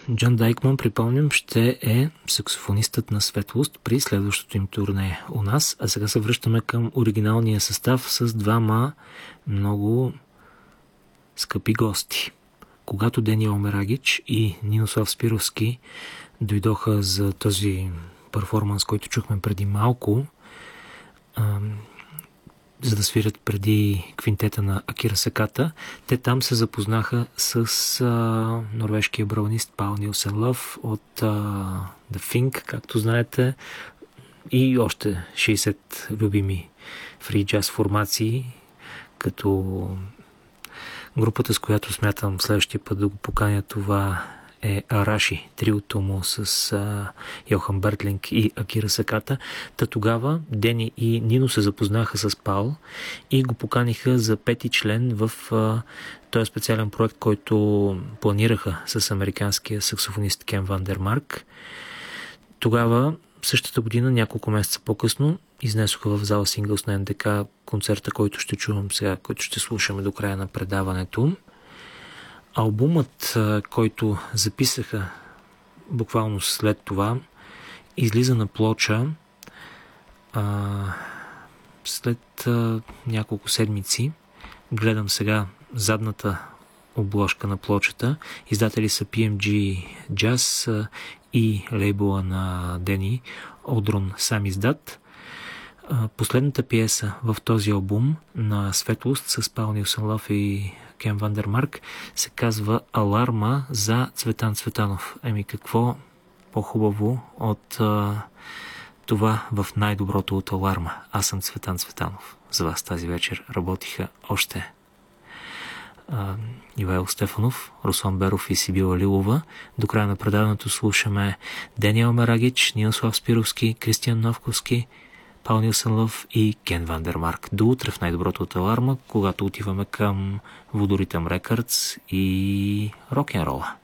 Джон Дайкман, припомням, ще е саксофонистът на Светлост при следващото им турне у нас. А сега се връщаме към оригиналния състав с двама много скъпи гости. Когато Дени Омерагич и Нинослав Спировски дойдоха за този перформанс, който чухме преди малко, за да свирят преди квинтета на Акира Саката, те там се запознаха с норвежкия баланист Паул Нилсен Лъв от The Fink, както знаете, и още 60 любими фри джаз формации, като групата, с която смятам следващия път да го поканя, това е Араши, триото му с Йохан Бертлинг и Акира Саката. Та тогава Дени и Нино се запознаха с Паул и го поканиха за пети член в този специален проект, който планираха с американския саксофонист Кен Вандермарк. Тогава, същата година, няколко месеца по-късно, изнесоха в зала Синглс на НДК концерта, който ще чувам сега, който ще слушаме до края на предаването. Албумът, който записаха буквално след това, излиза на плоча след няколко седмици. Гледам сега задната обложка на плочата. Издатели са PMG Jazz и лейбъла на Дени Одрон сам издат. Последната пиеса в този албум на Светлост с Паул Нилсен Лъв и Кен Вандермарк се казва Аларма за Цветан Цветанов. Какво по-хубаво от това в най-доброто от Аларма. Аз съм Цветан Цветанов. За вас тази вечер работиха още Ивайло Стефанов, Руслан Беров и Сибила Лилова. До края на предаването слушаме Дени Омерагич, Нинослав Спировски, Кристиан Новковски, Паул Нилсен Лъв и Кен Вандермарк. До утре в най-доброто от Аларма, когато отиваме към Водоритъм Рекърдс и рок-н-рола.